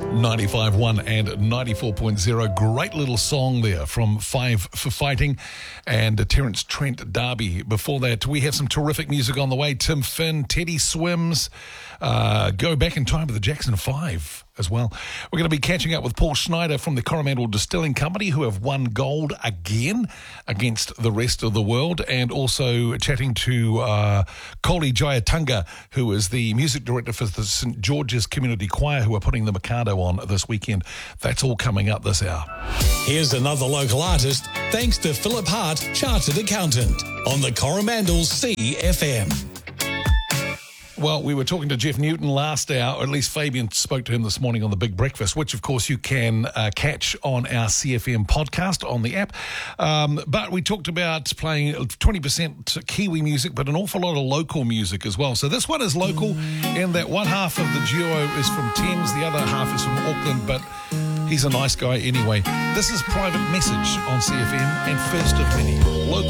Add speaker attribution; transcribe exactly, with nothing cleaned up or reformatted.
Speaker 1: ninety-five point one and ninety-four point zero. Great little song there from Five for Fighting and uh, Terence Trent D'Arby. Before that, we have some terrific music on the way. Tim Finn, Teddy Swims, uh, Go Back in Time with the Jackson Five as well. We're going to be catching up with Paul Schneider from the Coromandel Distilling Company, who have won gold again against the rest of the world, and also chatting to uh, Koli Jayatunga, who is the music director for the St George's Community Choir, who are putting the Mikado on this weekend. That's all coming up this hour.
Speaker 2: Here's another local artist, thanks to Philip Hart, Chartered Accountant, on the Coromandel C F M.
Speaker 1: Well, we were talking to Jeff Newton last hour, or at least Fabian spoke to him this morning on The Big Breakfast, which, of course, you can uh, catch on our C F M podcast on the app. Um, but we talked about playing twenty percent Kiwi music, but an awful lot of local music as well. So this one is local in that one half of the duo is from Thames, the other half is from Auckland, but he's a nice guy anyway. This is Private Message on C F M, and first of many local